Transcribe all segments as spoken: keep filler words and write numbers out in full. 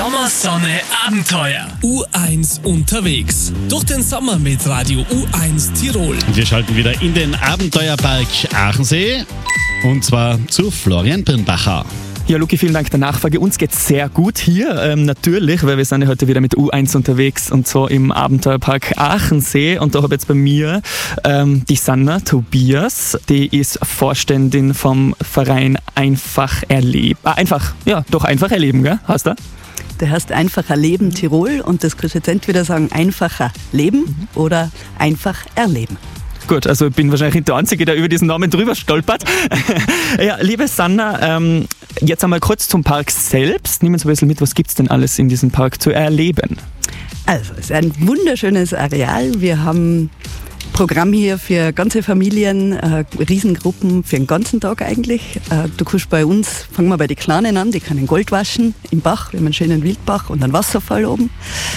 Sommer, Sonne, Abenteuer. U eins unterwegs. Durch den Sommer mit Radio U eins Tirol. Wir schalten wieder in den Abenteuerpark Aachensee. Und zwar zu Florian Birnbacher. Ja, Luki, vielen Dank der Nachfrage. Uns geht's sehr gut hier, ähm, natürlich, weil wir sind ja heute wieder mit U eins unterwegs und so im Abenteuerpark Aachensee. Und da habe ich jetzt bei mir ähm, die Sanna Tobias, die ist Vorständin vom Verein Einfach Erleben. Ah, einfach, ja, doch einfach erleben, gell? Heißt der? Der heißt Einfacher Leben Tirol und das kannst du jetzt entweder sagen einfacher Leben mhm. oder einfach erleben. Gut, also ich bin wahrscheinlich nicht der Einzige, der über diesen Namen drüber stolpert. Ja, liebe Sanna, ähm, jetzt einmal kurz zum Park selbst. Nimm uns ein bisschen mit, was gibt es denn alles in diesem Park zu erleben? Also, es ist ein wunderschönes Areal. Wir haben Programm hier für ganze Familien, äh, Riesengruppen für den ganzen Tag eigentlich. Äh, du kannst bei uns, fangen wir bei den Kleinen an, die können Gold waschen im Bach. Wir haben einen schönen Wildbach und einen Wasserfall oben.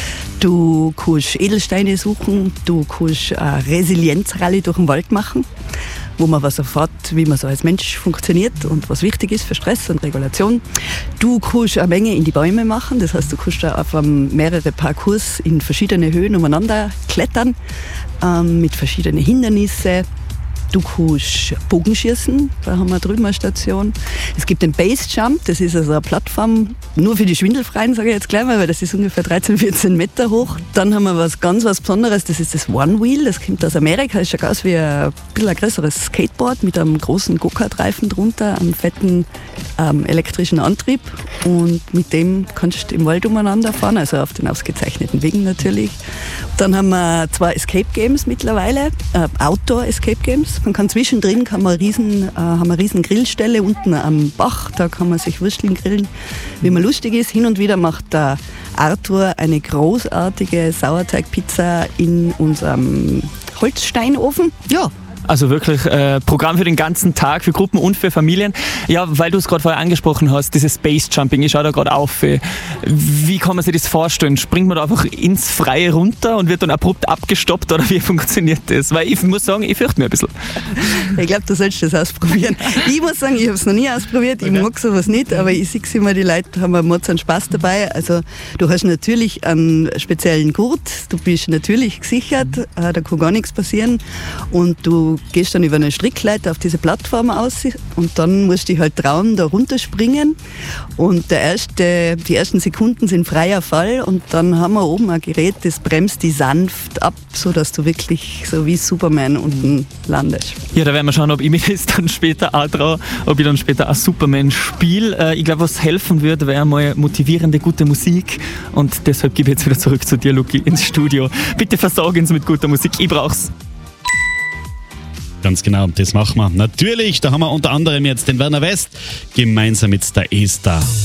Du kannst Edelsteine suchen, du kannst eine Resilienzrallye durch den Wald machen, wo man was erfährt, wie man so als Mensch funktioniert und was wichtig ist für Stress und Regulation. Du kannst eine Menge in die Bäume machen, das heißt, du kannst da auf um, mehrere Parcours in verschiedene Höhen umeinander klettern, ähm, mit verschiedenen Hindernissen. Du kannst Bogenschießen, da haben wir drüben eine Station. Es gibt den Basejump, das ist also eine Plattform, nur für die Schwindelfreien, sage ich jetzt gleich mal, weil das ist ungefähr dreizehn, vierzehn Meter hoch. Dann haben wir was ganz was Besonderes, das ist das One Wheel, das kommt aus Amerika, das schaut aus wie ein bisschen ein größeres Skateboard mit einem großen Go-Kart-Reifen drunter, einem fetten ähm, elektrischen Antrieb und mit dem kannst du im Wald umeinander fahren, also auf den ausgezeichneten Wegen natürlich. Dann haben wir zwei Escape Games mittlerweile, äh, Outdoor Escape Games. Man kann zwischendrin kann man riesen, äh, haben wir eine riesen Grillstelle unten am Bach, da kann man sich Würsteln grillen, wie man lustig ist. Hin und wieder macht der Arthur eine großartige Sauerteigpizza in unserem Holzsteinofen. Ja. Also wirklich äh, Programm für den ganzen Tag, für Gruppen und für Familien. Ja, weil du es gerade vorher angesprochen hast, dieses Base-Jumping, ich schaue da gerade auf. Äh, wie kann man sich das vorstellen? Springt man da einfach ins Freie runter und wird dann abrupt abgestoppt oder wie funktioniert das? Weil ich muss sagen, ich fürchte mich ein bisschen. Ich glaube, du sollst das ausprobieren. Ich muss sagen, ich habe es noch nie ausprobiert, ich okay. mag sowas nicht, aber ich sehe immer, die Leute haben einen Mords an Spaß dabei. Also du hast natürlich einen speziellen Gurt, du bist natürlich gesichert, äh, da kann gar nichts passieren und du Du gehst dann über eine Strickleiter auf diese Plattform aus und dann musst du dich halt trauen, da runterspringen. Und der erste, die ersten Sekunden sind freier Fall und dann haben wir oben ein Gerät, das bremst die sanft ab, sodass du wirklich so wie Superman unten landest. Ja, da werden wir schauen, ob ich mir das dann später auch traue, ob ich dann später auch Superman spiele. Ich glaube, was helfen würde, wäre mal motivierende, gute Musik. Und deshalb gebe ich jetzt wieder zurück zu dir, Luki, ins Studio. Bitte versorgen uns mit guter Musik, ich brauch's. Ganz genau, das machen wir. Natürlich, da haben wir unter anderem jetzt den Werner West gemeinsam mit der Esther.